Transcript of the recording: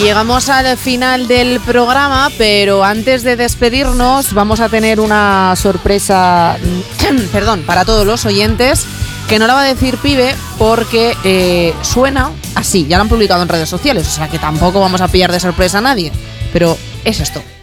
Llegamos al final del programa, pero antes de despedirnos vamos a tener una sorpresa perdón, para todos los oyentes, que no la va a decir Pibe porque suena así, ya lo han publicado en redes sociales, o sea que tampoco vamos a pillar de sorpresa a nadie, pero es esto.